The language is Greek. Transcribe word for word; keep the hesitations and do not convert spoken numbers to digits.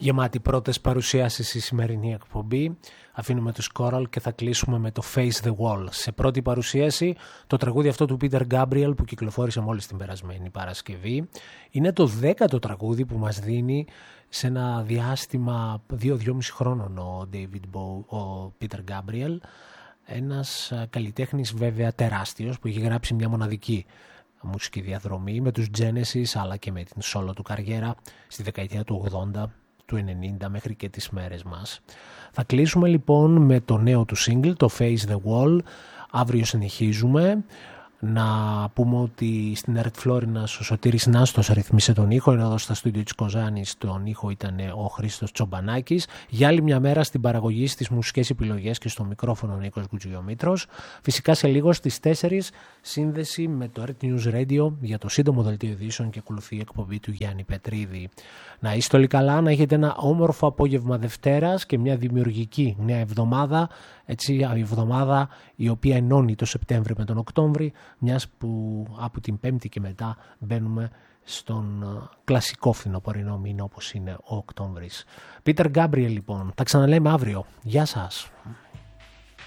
Γεμάτη πρώτες παρουσιάσεις η σημερινή εκπομπή. Αφήνουμε τους Coral και θα κλείσουμε με το Face the Wall. Σε πρώτη παρουσίαση το τραγούδι αυτό του Peter Gabriel που κυκλοφόρησε μόλις την περασμένη Παρασκευή. Είναι το δέκατο τραγούδι που μας δίνει σε ένα διάστημα δύο με δυόμισι χρόνων ο David Bowie, ο Peter Gabriel. Ένας καλλιτέχνης βέβαια τεράστιος που έχει γράψει μια μοναδική μουσική διαδρομή με τους Genesis αλλά και με την solo του καριέρα στη δεκαετία του ογδόντα, του ενενήντα μέχρι και τις μέρες μας. Θα κλείσουμε λοιπόν με το νέο του single, το Face the Wall. Αύριο συνεχίζουμε. Να πούμε ότι στην Ερτ Φλόρινας ο Σωτήρης Νάστος ρυθμίσε τον ήχο, ενώ εδώ στα στούντιο της Κοζάνης τον ήχο ήταν ο Χρήστος Τσομπανάκης. Για άλλη μια μέρα στην παραγωγή, στις μουσικές επιλογές και στο μικρόφωνο ο Νίκος Γκουτζιομήτρος. Φυσικά σε λίγο στις τέσσερις σύνδεση με το Earth News Radio για το σύντομο δελτίο ειδήσεων και ακολουθεί η εκπομπή του Γιάννη Πετρίδη. Να είστε όλοι καλά, να έχετε ένα όμορφο απόγευμα Δευτέρας και μια δημιουργική νέα εβδομάδα. Έτσι, η εβδομάδα η οποία ενώνει το Σεπτέμβρη με τον Οκτώβρη, μιας που από την Πέμπτη και μετά μπαίνουμε στον κλασικό φθινοπορεινό μήνα όπως είναι ο Οκτώβρης. Peter Gabriel λοιπόν, τα ξαναλέμε αύριο. Γεια σας.